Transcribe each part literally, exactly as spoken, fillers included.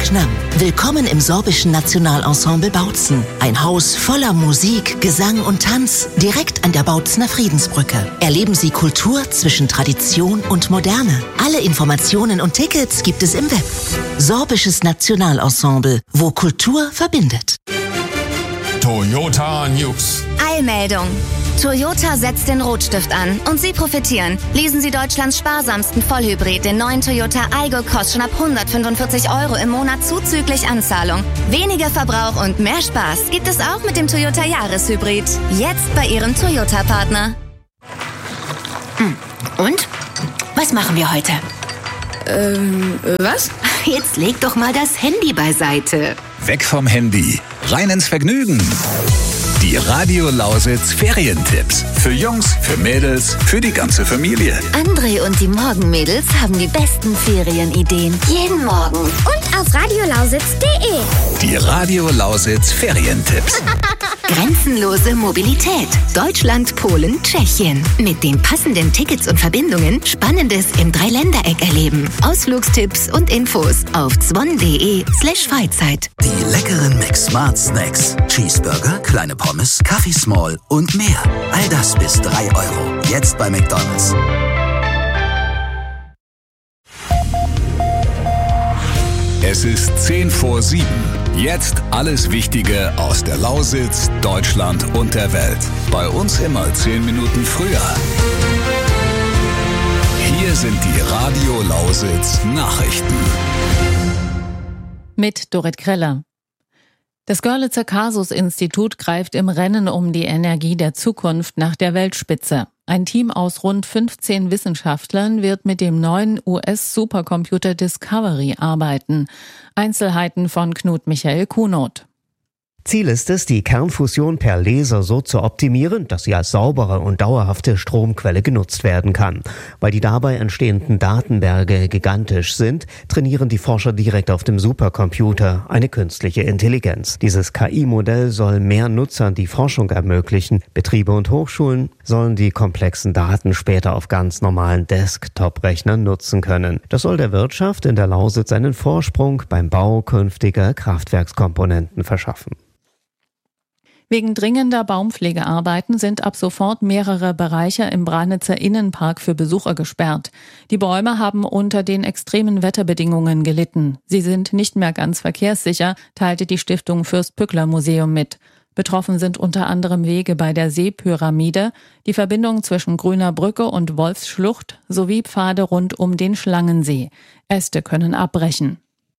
Knam. Willkommen im sorbischen Nationalensemble Bautzen. Ein Haus voller Musik, Gesang und Tanz, direkt an der Bautzener Friedensbrücke. Erleben Sie Kultur zwischen Tradition und Moderne. Alle Informationen und Tickets gibt es im Web. Sorbisches Nationalensemble, wo Kultur verbindet. Toyota News. Eilmeldung. Toyota setzt den Rotstift an und Sie profitieren. Lesen Sie Deutschlands sparsamsten Vollhybrid, den neuen Toyota Aygo Cross, schon ab hundertfünfundvierzig Euro im Monat zuzüglich Anzahlung. Weniger Verbrauch und mehr Spaß gibt es auch mit dem Toyota Jahreshybrid. Jetzt bei Ihrem Toyota-Partner. Und? Was machen wir heute? Ähm, was? Jetzt leg doch mal das Handy beiseite. Weg vom Handy, rein ins Vergnügen. Die Radio Lausitz Ferientipps. Für Jungs, für Mädels, für die ganze Familie. André und die Morgenmädels haben die besten Ferienideen. Jeden Morgen. Und auf radiolausitz punkt de. Die Radio Lausitz Ferientipps. Grenzenlose Mobilität. Deutschland, Polen, Tschechien. Mit den passenden Tickets und Verbindungen Spannendes im Dreiländereck erleben. Ausflugstipps und Infos auf zwon.de slash Freizeit. Die leckeren Mix Smart Snacks. Cheeseburger, kleine Pommes, Kaffee Small und mehr. All das bis drei Euro. Jetzt bei McDonald's. Es ist zehn vor sieben. Jetzt alles Wichtige aus der Lausitz, Deutschland und der Welt. Bei uns immer zehn Minuten früher. Hier sind die Radio Lausitz Nachrichten. Mit Dorit Kreller. Das Görlitzer Kasus-Institut greift im Rennen um die Energie der Zukunft nach der Weltspitze. Ein Team aus rund fünfzehn Wissenschaftlern wird mit dem neuen U S-Supercomputer Discovery arbeiten. Einzelheiten von Knut Michael Kunoth. Ziel ist es, die Kernfusion per Laser so zu optimieren, dass sie als saubere und dauerhafte Stromquelle genutzt werden kann. Weil die dabei entstehenden Datenberge gigantisch sind, trainieren die Forscher direkt auf dem Supercomputer eine künstliche Intelligenz. Dieses K I-Modell soll mehr Nutzern die Forschung ermöglichen. Betriebe und Hochschulen sollen die komplexen Daten später auf ganz normalen Desktop-Rechnern nutzen können. Das soll der Wirtschaft in der Lausitz einen Vorsprung beim Bau künftiger Kraftwerkskomponenten verschaffen. Wegen dringender Baumpflegearbeiten sind ab sofort mehrere Bereiche im Branitzer Innenpark für Besucher gesperrt. Die Bäume haben unter den extremen Wetterbedingungen gelitten. Sie sind nicht mehr ganz verkehrssicher, teilte die Stiftung Fürst-Pückler-Museum mit. Betroffen sind unter anderem Wege bei der Seepyramide, die Verbindung zwischen Grüner Brücke und Wolfsschlucht sowie Pfade rund um den Schlangensee. Äste können abbrechen.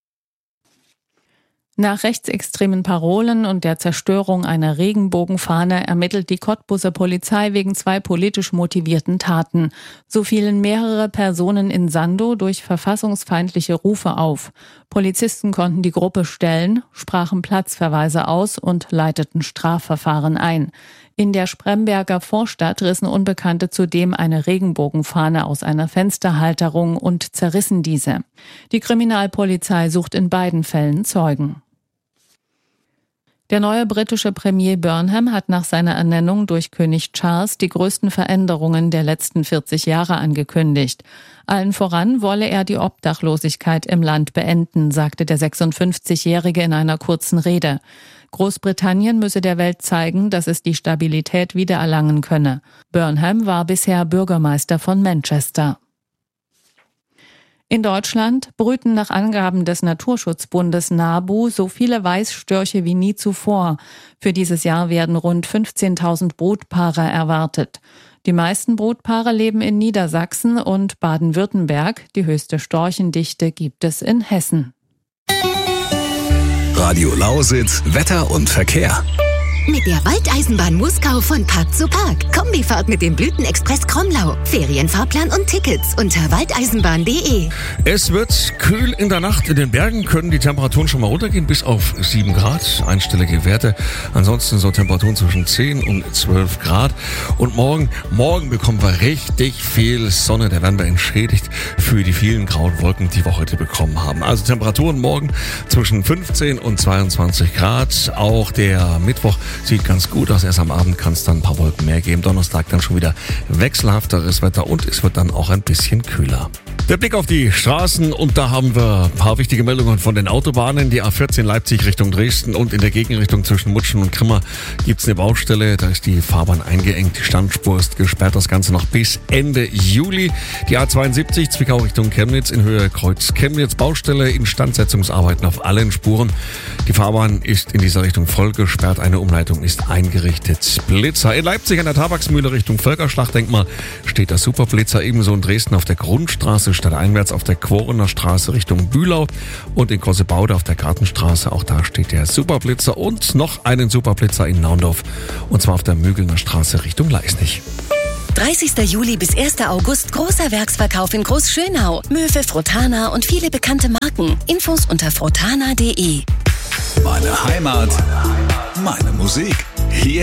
Nach rechtsextremen Parolen und der Zerstörung einer Regenbogenfahne ermittelt die Cottbuser Polizei wegen zwei politisch motivierten Taten. So fielen mehrere Personen in Sandow durch verfassungsfeindliche Rufe auf. Polizisten konnten die Gruppe stellen, sprachen Platzverweise aus und leiteten Strafverfahren ein. In der Spremberger Vorstadt rissen Unbekannte zudem eine Regenbogenfahne aus einer Fensterhalterung und zerrissen diese. Die Kriminalpolizei sucht in beiden Fällen Zeugen. Der neue britische Premier Burnham hat nach seiner Ernennung durch König Charles die größten Veränderungen der letzten vierzig Jahre angekündigt. Allen voran wolle er die Obdachlosigkeit im Land beenden, sagte der sechsundfünfzigjährige in einer kurzen Rede. Großbritannien müsse der Welt zeigen, dass es die Stabilität wiedererlangen könne. Burnham war bisher Bürgermeister von Manchester. In Deutschland brüten nach Angaben des Naturschutzbundes NABU so viele Weißstörche wie nie zuvor. Für dieses Jahr werden rund fünfzehntausend Brutpaare erwartet. Die meisten Brutpaare leben in Niedersachsen und Baden-Württemberg. Die höchste Storchendichte gibt es in Hessen. Radio Lausitz, Wetter und Verkehr. Mit der Waldeisenbahn Muskau von Park zu Park. Kombifahrt mit dem Blütenexpress Kromlau. Ferienfahrplan und Tickets unter waldeisenbahn punkt de. Es wird kühl in der Nacht. In den Bergen können die Temperaturen schon mal runtergehen bis auf sieben Grad. Einstellige Werte. Ansonsten so Temperaturen zwischen zehn und zwölf Grad. Und morgen, morgen bekommen wir richtig viel Sonne. Da werden wir entschädigt für die vielen grauen Wolken, die wir heute bekommen haben. Also Temperaturen morgen zwischen fünfzehn und zweiundzwanzig Grad. Auch der Mittwoch sieht ganz gut aus. Erst am Abend kann es dann ein paar Wolken mehr geben. Donnerstag dann schon wieder wechselhafteres Wetter und es wird dann auch ein bisschen kühler. Der Blick auf die Straßen und da haben wir ein paar wichtige Meldungen von den Autobahnen. Die A vierzehn Leipzig Richtung Dresden und in der Gegenrichtung zwischen Mutschen und Grimma gibt's eine Baustelle. Da ist die Fahrbahn eingeengt, die Standspur ist gesperrt, das Ganze noch bis Ende Juli. Die A zweiundsiebzig Zwickau Richtung Chemnitz in Höhe Kreuz Chemnitz, Baustelle, Instandsetzungsarbeiten auf allen Spuren. Die Fahrbahn ist in dieser Richtung voll gesperrt, eine Umleitung ist eingerichtet. Blitzer in Leipzig an der Tabaksmühle Richtung Völkerschlachtdenkmal steht der Superblitzer, ebenso in Dresden auf der Grundstraße stadteinwärts auf der Quorener Straße Richtung Bühlau und in Kossebaude auf der Gartenstraße, auch da steht der Superblitzer und noch einen Superblitzer in Naundorf und zwar auf der Mügelner Straße Richtung Leisnig. dreißigster Juli bis erster August großer Werksverkauf in Großschönau. Möwe, Frotana und viele bekannte Marken. Infos unter frotana punkt de. Meine Heimat, meine Musik. Hier